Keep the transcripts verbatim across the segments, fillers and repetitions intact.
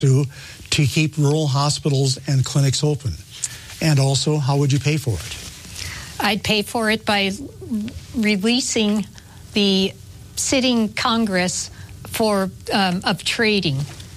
do to keep rural hospitals and clinics open? And also, how would you pay for it? I'd pay for it by releasing the sitting Congress for um, of trading.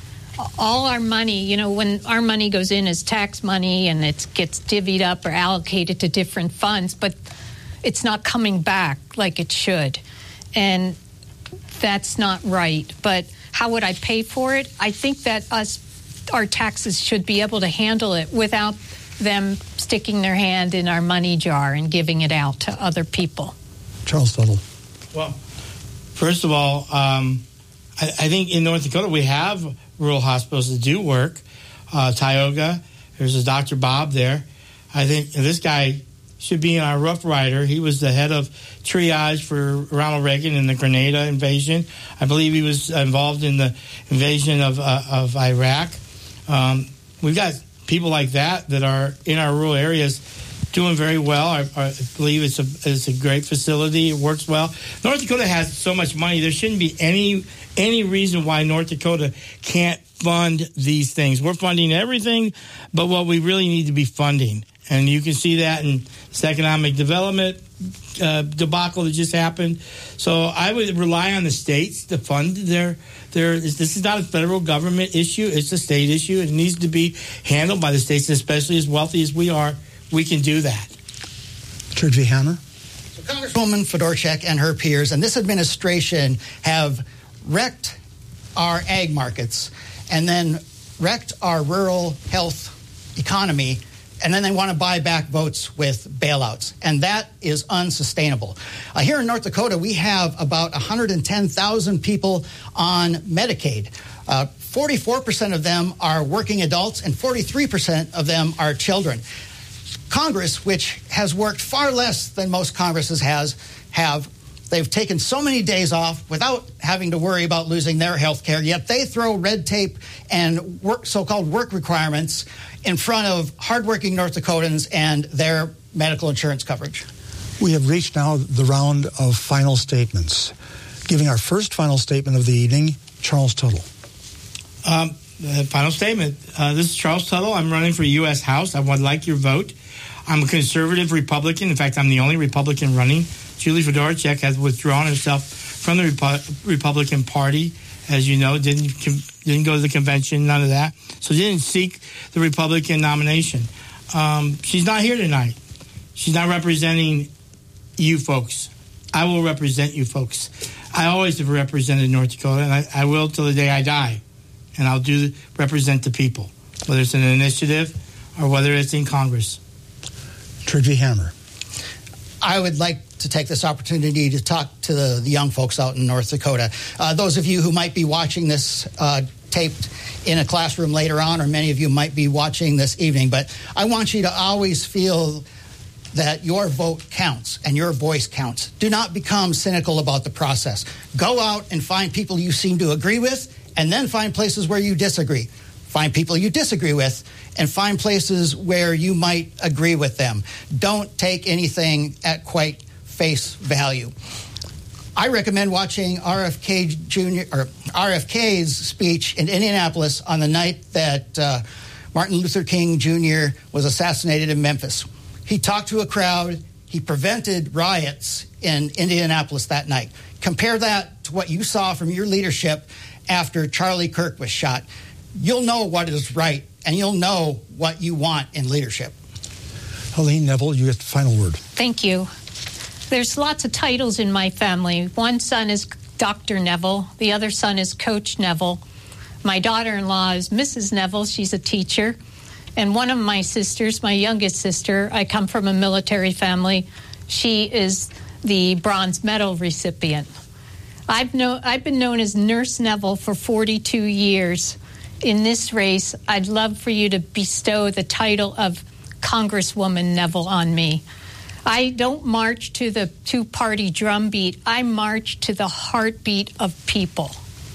All our money, you know, when our money goes in as tax money and it gets divvied up or allocated to different funds, but it's not coming back like it should. And that's not right. But how would I pay for it? I think that us, our taxes should be able to handle it without them sticking their hand in our money jar and giving it out to other people. Charles Tuttle. Well, first of all, um, I, I think in North Dakota we have rural hospitals that do work. Uh, Tioga, there's a Doctor Bob there. I think this guy should be in our Rough Rider. He was the head of triage for Ronald Reagan in the Grenada invasion. I believe he was involved in the invasion of uh, of Iraq. Um, we've got people like that that are in our rural areas doing very well. I, I believe it's a it's a great facility. It works well. North Dakota has so much money. There shouldn't be any any reason why North Dakota can't fund these things. We're funding everything, but what we really need to be funding. And you can see that in this economic development uh, debacle that just happened. So I would rely on the states to fund their their. This is not a federal government issue; it's a state issue. It needs to be handled by the states, especially as wealthy as we are. We can do that. George V. Hammer. So Congresswoman Fedorchak and her peers and this administration have wrecked our ag markets and then wrecked our rural health economy. And then they want to buy back votes with bailouts. And that is unsustainable. Uh, here in North Dakota, we have about one hundred ten thousand people on Medicaid. Uh, forty-four percent of them are working adults and forty-three percent of them are children. Congress, which has worked far less than most Congresses has, have, they've taken so many days off without having to worry about losing their health care, yet they throw red tape and work, so-called work requirements in front of hardworking North Dakotans and their medical insurance coverage. We have reached now the round of final statements. Giving our first final statement of the evening, Charles Tuttle. Um, the final statement. Uh, this is Charles Tuttle. I'm running for U S House. I would like your vote. I'm a conservative Republican. In fact, I'm the only Republican running. Julie Fedorchak has withdrawn herself from the Repu- Republican Party. As you know, didn't didn't go to the convention, none of that. So didn't seek the Republican nomination. Um, she's not here tonight. She's not representing you folks. I will represent you folks. I always have represented North Dakota, and I, I will till the day I die. And I'll do represent the people, whether it's an initiative or whether it's in Congress. George V. Hammer. I would like to take this opportunity to talk to the, the young folks out in North Dakota. Uh, those of you who might be watching this uh, taped in a classroom later on, or many of you might be watching this evening, but I want you to always feel that your vote counts and your voice counts. Do not become cynical about the process. Go out and find people you seem to agree with, and then find places where you disagree. Find people you disagree with, and find places where you might agree with them. Don't take anything at quite face value. I recommend watching R F K Junior or R F K's speech in Indianapolis on the night that uh, Martin Luther King Junior was assassinated in Memphis. He talked to a crowd. He prevented riots in Indianapolis that night. Compare that to what you saw from your leadership after Charlie Kirk was shot. You'll know what is right, and you'll know what you want in leadership. Helene Neville, you get the final word. Thank you. There's lots of titles in my family. One son is Doctor Neville. The other son is Coach Neville. My daughter-in-law is Missus Neville. She's a teacher. And one of my sisters, my youngest sister, I come from a military family. She is the bronze medal recipient. I've, know, I've been known as Nurse Neville for forty-two years. In this race, I'd love for you to bestow the title of Congresswoman Neville on me. I don't march to the two-party drumbeat. I march to the heartbeat of people.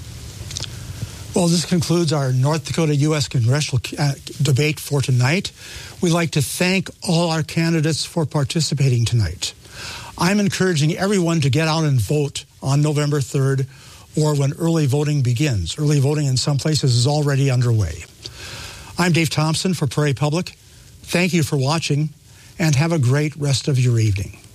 Well, this concludes our North Dakota U S congressional uh, debate for tonight. We'd like to thank all our candidates for participating tonight. I'm encouraging everyone to get out and vote on November third. or when early voting begins. Early voting in some places is already underway. I'm Dave Thompson for Prairie Public. Thank you for watching, and have a great rest of your evening.